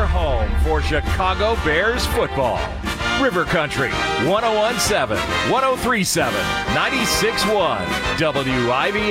home for Chicago Bears football. River Country, 101.7, 103.7, 96.1, WIV.